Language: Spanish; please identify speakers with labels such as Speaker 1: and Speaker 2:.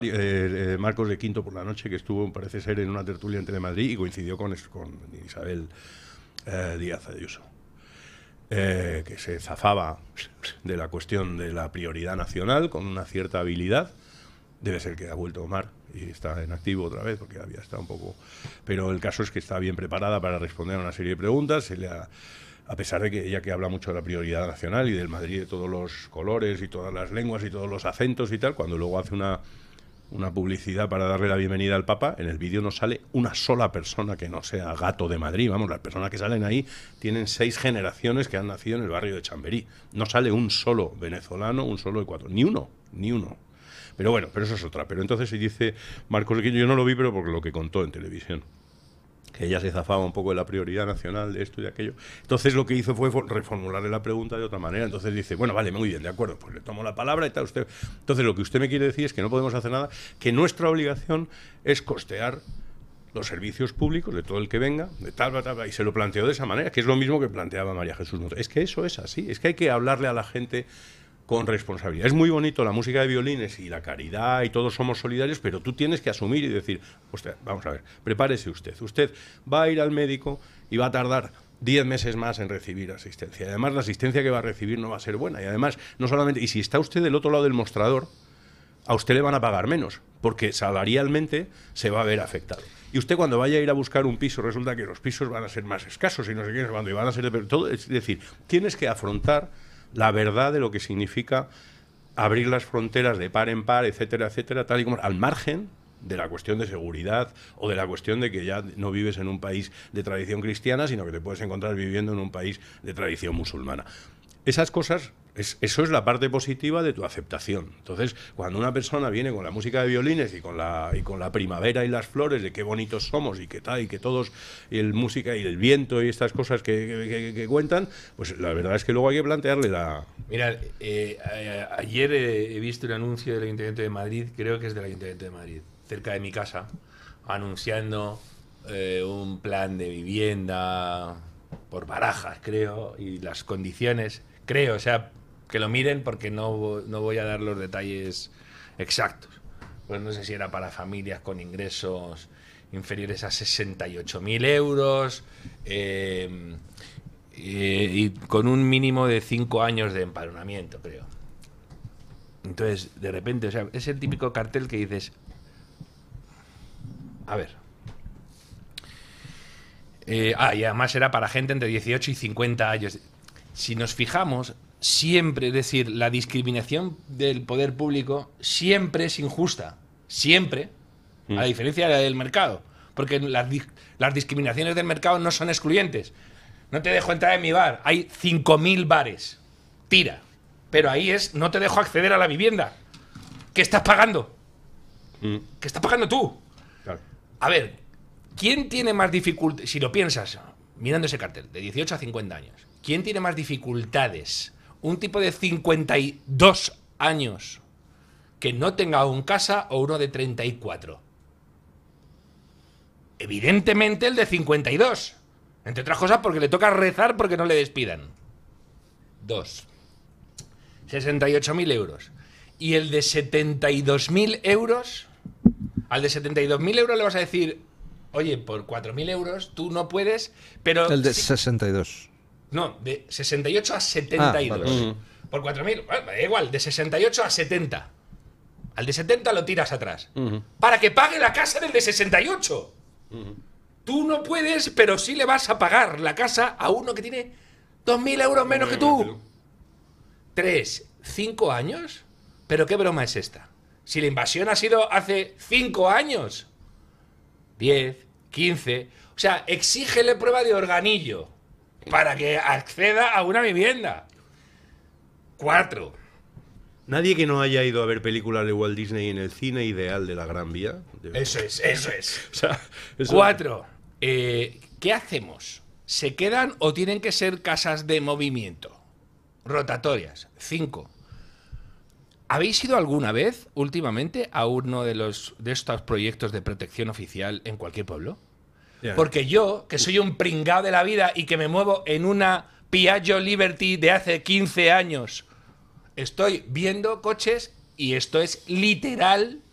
Speaker 1: Marcos de Quinto por la noche, que estuvo, parece ser, en una tertulia en Telemadrid y coincidió con Isabel Díaz Ayuso, que se zafaba de la cuestión de la prioridad nacional con una cierta habilidad. Debe ser que ha vuelto Omar y está en activo otra vez, porque había estado un poco... Pero el caso es que está bien preparada para responder a una serie de preguntas. A pesar de que ella, que habla mucho de la prioridad nacional y del Madrid de todos los colores y todas las lenguas y todos los acentos y tal, cuando luego hace una publicidad para darle la bienvenida al Papa, en el vídeo no sale una sola persona que no sea gato de Madrid. Vamos, las personas que salen ahí tienen 6 generaciones que han nacido en el barrio de Chamberí. No sale un solo venezolano, un solo ecuatoriano, ni uno. Pero bueno, pero eso es otra. Pero entonces se dice Marcos de Quinto, yo no lo vi, pero por lo que contó en televisión, que ella se zafaba un poco de la prioridad nacional, de esto y de aquello. Entonces lo que hizo fue reformularle la pregunta de otra manera. Entonces dice, bueno, vale, muy bien, de acuerdo, pues le tomo la palabra y tal. Entonces lo que usted me quiere decir es que no podemos hacer nada, que nuestra obligación es costear los servicios públicos de todo el que venga, de tal, y se lo planteó de esa manera, que es lo mismo que planteaba María Jesús Montero. Es que eso es así, es que hay que hablarle a la gente con responsabilidad. Es muy bonito la música de violines y la caridad y todos somos solidarios, pero tú tienes que asumir y decir, usted, vamos a ver, prepárese usted va a ir al médico y va a tardar 10 meses más en recibir asistencia. Y además la asistencia que va a recibir no va a ser buena. Y además, no solamente, y si está usted del otro lado del mostrador, a usted le van a pagar menos, porque salarialmente se va a ver afectado. Y usted, cuando vaya a ir a buscar un piso, resulta que los pisos van a ser más escasos y no sé qué, cuando y van a ser todo, es decir, tienes que afrontar la verdad de lo que significa abrir las fronteras de par en par, etcétera, etcétera, tal y como, al margen de la cuestión de seguridad o de la cuestión de que ya no vives en un país de tradición cristiana, sino que te puedes encontrar viviendo en un país de tradición musulmana. Esas cosas, eso es la parte positiva de tu aceptación. Entonces, cuando una persona viene con la música de violines y con la primavera y las flores, de qué bonitos somos y qué tal, y que todos, y el música y el viento y estas cosas que cuentan, pues la verdad es que luego hay que plantearle la...
Speaker 2: Mira, ayer he visto un anuncio del Ayuntamiento de Madrid, creo que es del Ayuntamiento de Madrid, cerca de mi casa, anunciando un plan de vivienda por Barajas, creo, y las condiciones, creo, o sea, que lo miren porque no voy a dar los detalles exactos. Pues no sé si era para familias con ingresos inferiores a 68.000 euros y con un mínimo de 5 años de empadronamiento, creo. Entonces, de repente, o sea, es el típico cartel que dices, a ver. Y además era para gente entre 18 y 50 años. Si nos fijamos, siempre, es decir, la discriminación del poder público siempre es injusta. Siempre. A diferencia del mercado. Porque las discriminaciones del mercado no son excluyentes. No te dejo entrar en mi bar. Hay 5.000 bares. Tira. Pero ahí no te dejo acceder a la vivienda. ¿Qué estás pagando? ¿Qué estás pagando tú?
Speaker 1: Claro.
Speaker 2: A ver, ¿quién tiene más dificultades? Si lo piensas, mirando ese cartel, de 18 a 50 años, ¿quién tiene más dificultades? ¿Un tipo de 52 años que no tenga aún casa o uno de 34? Evidentemente el de 52. Entre otras cosas porque le toca rezar porque no le despidan. 2. 68.000 euros. Y el de 72.000 euros, al de 72.000 euros le vas a decir, oye, por 4.000 euros tú no puedes, pero...
Speaker 3: El de 62.
Speaker 2: No, de 68 a 72.
Speaker 3: Vale.
Speaker 2: Por 4.000, bueno, da igual, de 68 a 70. Al de 70 lo tiras atrás. Para que pague la casa del de 68. Tú no puedes, pero sí le vas a pagar la casa a uno que tiene 2.000 euros menos que tú. 3, 5 años. ¿Pero qué broma es esta? Si la invasión ha sido hace 5 años. 10, 15... O sea, exígele prueba de organillo para que acceda a una vivienda. 4.
Speaker 1: Nadie que no haya ido a ver películas de Walt Disney en el cine ideal de la Gran Vía.
Speaker 2: Eso es.
Speaker 1: O sea,
Speaker 2: 4. ¿Qué hacemos? ¿Se quedan o tienen que ser casas de movimiento? Rotatorias. 5. ¿Habéis ido alguna vez, últimamente, a uno de estos proyectos de protección oficial en cualquier pueblo?
Speaker 1: Yeah.
Speaker 2: Porque yo, que soy un pringao de la vida y que me muevo en una Piaggio Liberty de hace 15 años, estoy viendo coches y esto es literal